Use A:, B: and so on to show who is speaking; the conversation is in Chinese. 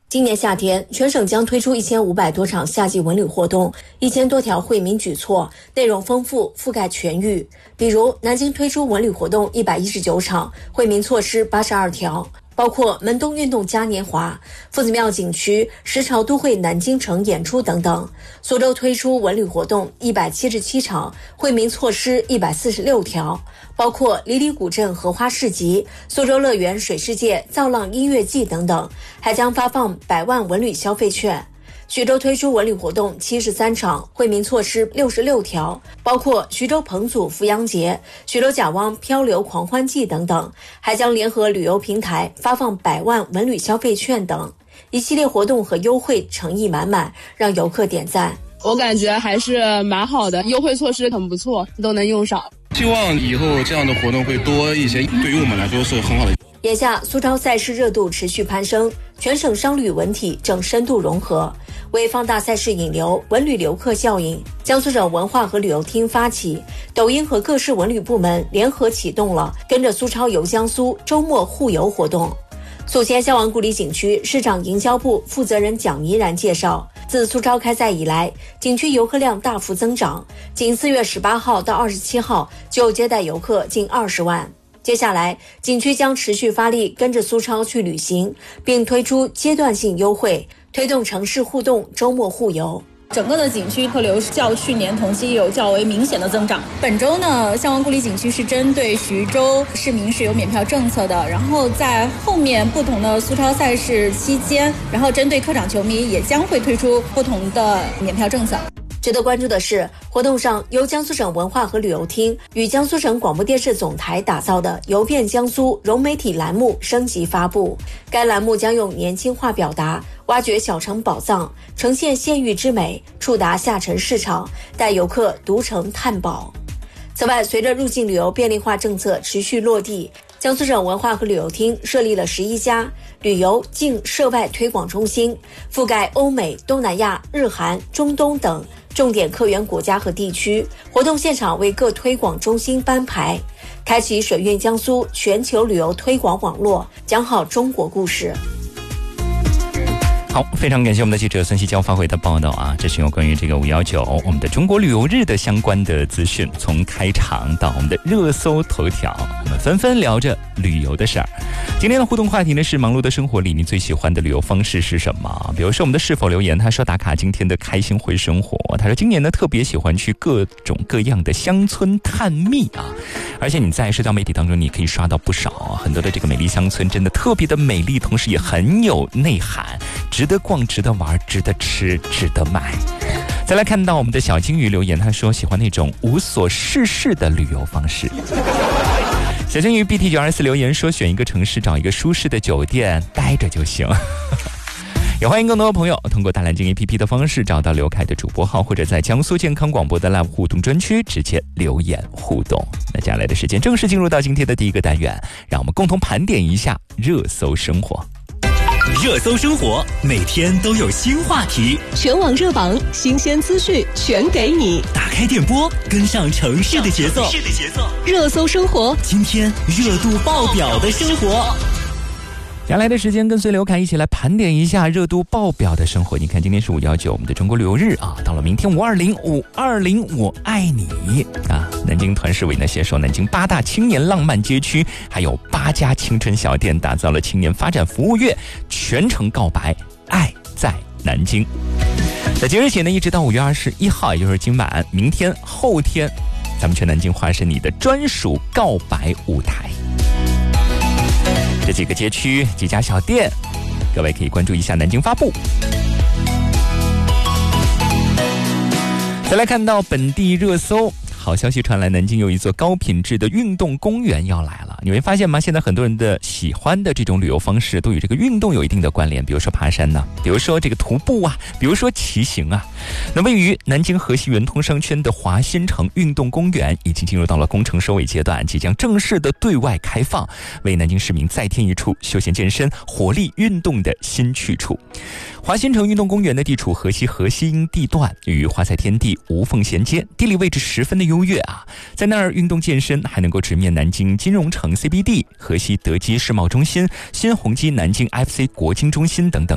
A: 今年夏天，全省将推出1500多场夏季文旅活动，1000多条惠民举措，内容丰富，覆盖全域。比如，南京推出文旅活动119场，惠民措施82条。包括门东运动嘉年华、夫子庙景区、时潮都会南京城演出等等。苏州推出文旅活动177场，惠民措施146条，包括离离古镇荷花市集、苏州乐园水世界、造浪音乐季等等，还将发放100万文旅消费券。徐州推出文旅活动73场，惠民措施66条，包括徐州彭祖扶阳节、徐州甲汪漂流狂欢季等等，还将联合旅游平台发放100万文旅消费券等，一系列活动和优惠诚意满满，让游客点赞。
B: 我感觉还是蛮好的，优惠措施很不错，都能用上。
C: 希望以后这样的活动会多一些，对于我们来说是很好的。
A: 眼下苏超赛事热度持续攀升，全省商旅文体正深度融合。为放大赛事引流、文旅留客效应，江苏省文化和旅游厅发起，抖音和各市文旅部门联合启动了跟着苏超游江苏周末互游活动。宿迁萧王故里景区市场营销部负责人蒋怡然介绍，自苏超开赛以来，景区游客量大幅增长，仅4月18号到27号就接待游客近20万。接下来，景区将持续发力跟着苏超去旅行，并推出阶段性优惠，推动城市互动、周末互游。
D: 整个的景区客流较去年同期有较为明显的增长。本周呢，萧王故里景区是针对徐州市民是有免票政策的，然后在后面不同的苏超赛事期间，然后针对客场球迷也将会推出不同的免票政策。
A: 值得关注的是，活动上由江苏省文化和旅游厅与江苏省广播电视总台打造的游遍江苏融媒体栏目升级发布。该栏目将用年轻化表达，挖掘小城宝藏，呈现县域之美，触达下沉市场，带游客独城探宝。此外，随着入境旅游便利化政策持续落地，江苏省文化和旅游厅设立了11家旅游境涉外推广中心，覆盖欧美、东南亚、日韩、中东等重点客源国家和地区。活动现场为各推广中心颁牌，开启水韵江苏全球旅游推广网络，讲好中国故事。
E: 好，非常感谢我们的记者孙希娇发回的报道啊！这是有关于这个519我们的中国旅游日的相关的资讯，从开场到我们的热搜头条，我们纷纷聊着旅游的事儿。今天的互动话题呢是：忙碌的生活里，你最喜欢的旅游方式是什么？比如说我们的是否留言，他说打卡今天的开心会生活，他说今年呢特别喜欢去各种各样的乡村探秘啊，而且你在社交媒体当中你可以刷到不少很多的这个美丽乡村，真的特别的美丽，同时也很有内涵，值得逛，值得玩，值得吃，值得买。再来看到我们的小金鱼留言，他说喜欢那种无所事事的旅游方式。小金鱼 BT924 留言说选一个城市，找一个舒适的酒店待着就行。也欢迎更多的朋友通过大蓝鲸 APP 的方式找到刘凯的主播号，或者在江苏健康广播的 Live 互动专区直接留言互动。那接下来的时间正式进入到今天的第一个单元，让我们共同盘点一下热搜生活。
F: 热搜生活，每天都有新话题，
G: 全网热榜，新鲜资讯全给你。
F: 打开电波，跟上城市的节奏。
G: 热搜生活，
F: 今天热度爆表的生活。
E: 接下来的时间，跟随刘凯一起来盘点一下热度爆表的生活。你看，今天是519我们的中国旅游日啊，到了明天520我爱你啊！南京团市委呢携手南京8大青年浪漫街区，还有8家青春小店，打造了青年发展服务月，全程告白，爱在南京。在即日起呢，一直到5月21号，也就是今晚、明天、后天，咱们全南京化身你的专属告白舞台。这几个街区、几家小店，各位可以关注一下南京发布。再来看到本地热搜，好消息传来，南京有一座高品质的运动公园要来了。你会发现吗？现在很多人的喜欢的这种旅游方式都与这个运动有一定的关联，比如说爬山呢，比如说这个徒步啊，比如说骑行啊。那位于南京河西圆通商圈的华新城运动公园已经进入到了工程收尾阶段，即将正式的对外开放，为南京市民再添一处休闲健身、活力运动的新去处。华新城运动公园的地处河西英地段，与华彩天地无缝衔接，地理位置十分的优越啊！在那儿运动健身，还能够直面南京金融城 CBD、河西德基世贸中心、新鸿基南京 FC 国金中心等等